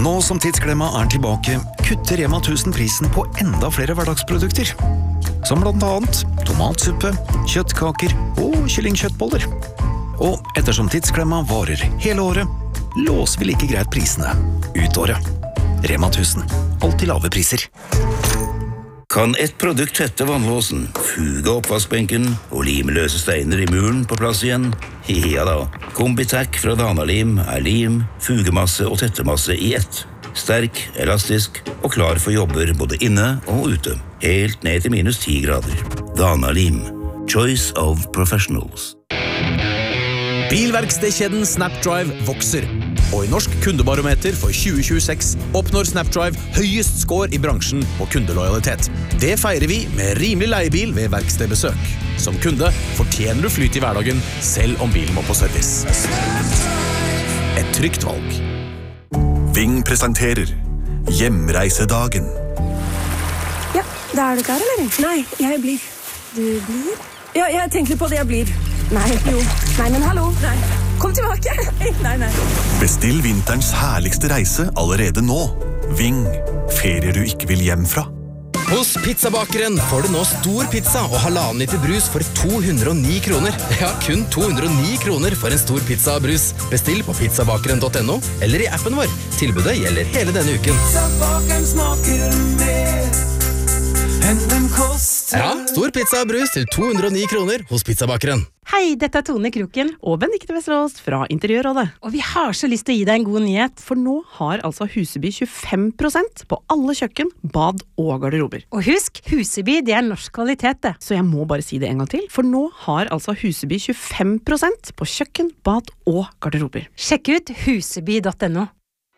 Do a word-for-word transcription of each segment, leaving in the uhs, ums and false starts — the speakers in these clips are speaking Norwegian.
Nå som Tidsklemma er tilbake, kutter Rema tusen prisen på enda flere hverdagsprodukter. Som blant annet tomatsuppe, kjøttkaker og kyllingkjøttboller. Og ettersom Tidsklemma varer hele året, låser vi like greit prisene ut året. Rema tusen. Alltid lave priser. Kan ett produkt tette vannlåsen, fuge oppvaskbenken og lime løse steiner i muren på plass igjen? Ja da, Combitac fra Danalim er lim, fugemasse og tettemasse i ett. Sterk, elastisk og klar for jobber både inne og ute. Helt ned til minus ti grader. Danalim. Choice of professionals. Bilverkstedkjeden Snapdrive vokser. Og i Norsk kundebarometer for tjue tjueseks oppnår Snapdrive høyest score i bransjen på kundelojalitet. Det feirer vi med rimelig leiebil ved verkstedbesøk. Som kunde fortjener du flyt i hverdagen, selv om bilen må på service. Et trygt valg. Ving presenterer Hjemreisedagen. Ja, da er du klar, eller? Nei, jeg blir. Du blir? Ja, jeg tenker på det jeg blir. Nei, jo. Nei, men hallo. Nei. Kom tilbake. Nei, nei. Bestill vinterens herligste reise allerede nå. Ving. Ferier du ikke vil hjem fra. Hos Pizzabakeren får du nå stor pizza og halvannen liter brus for to hundre og ni kroner. Ja, kun to hundre og ni kroner for en stor pizza og brus. Bestill på pizzabakeren punktum no eller i appen vår. Tilbudet gjelder hele denne uken. Pizzabakeren smaker mer enn den koster. Ja, stor pizza og brus til to hundre og ni kroner hos Pizzabakeren. Hei, dette er Tone Kroken og Benedikte Vesterås fra Interiørrådet. Og vi har så lyst til å gi deg en god nyhet, for nå har altså Huseby tjuefem prosent på alle kjøkken, bad og garderober. Og husk, Huseby det er norsk kvalitet det. Så jeg må bare si det en gang til, for nå har altså Huseby tjuefem prosent på kjøkken, bad og garderober. Sjekk ut huseby punktum no.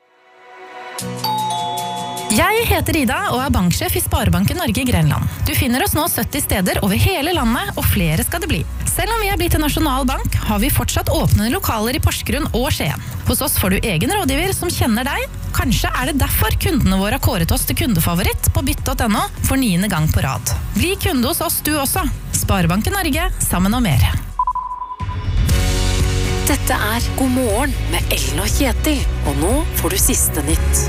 Jeg heter Ida og er banksjef i Sparebanken Norge i Grenland. Du finner oss nå sytti steder over hele landet, og flere skal det bli. Selv om vi er blitt en nasjonal bank, har vi fortsatt åpne lokaler i Porsgrunn og Skien. Hos oss får du egen rådgiver som kjenner deg. Kanskje er det derfor kundene våre har kåret oss til kundefavoritt på bytt punktum no for niende gang på rad. Bli kunde hos oss du også. Sparebanken Norge, sammen og mer. Dette er God morgen med Ellen og Kjetil, og nå får du siste nytt.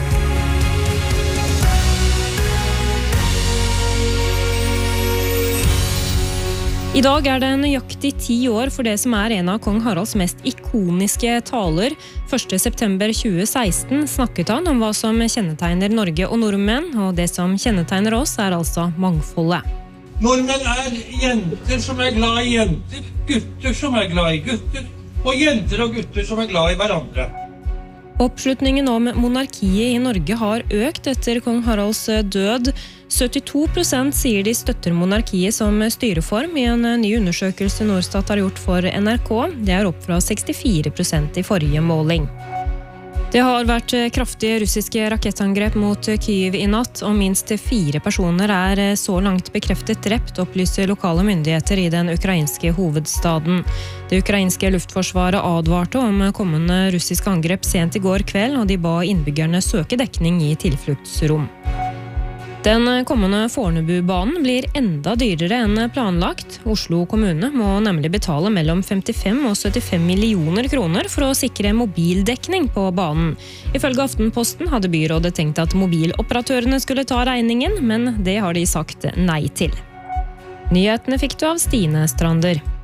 I dag er det nøyaktig ti år for det som er en av kong Haralds mest ikoniske taler. første september tjue seksten snakket han om hva som kjennetegner Norge og nordmenn, og det som kjennetegner oss er altså mangfoldet. Nordmenn er jenter som er glad i jenter, gutter som er glad i gutter, og jenter og gutter som er glad i hverandre. Oppslutningen om monarkiet i Norge har økt etter kong Haralds død. syttito prosent sier de støtter monarkiet som styreform i en ny undersøkelse Norstat har gjort for N R K. Det er opp fra sekstifire prosent i forrige måling. Det har vært kraftige russiske rakettangrep mot Kyiv i natt, og minst fire personer er så langt bekreftet drept, opplyser lokale myndigheter i den ukrainske hovedstaden. Det ukrainske luftforsvaret advarte om kommende russiske angrep sent i går kveld, og de ba innbyggerne søke dekning i tilfluktsrom. Den kommende Fornebubanen blir enda dyrere enn planlagt. Oslo kommune må nemlig betale mellom femtifem og syttifem millioner kroner for å sikre mobildekning på banen. Ifølge Aftenposten hadde byrådet tenkt at mobiloperatørene skulle ta regningen, men det har de sagt nei til. Nyhetene fikk du av Stine Strander.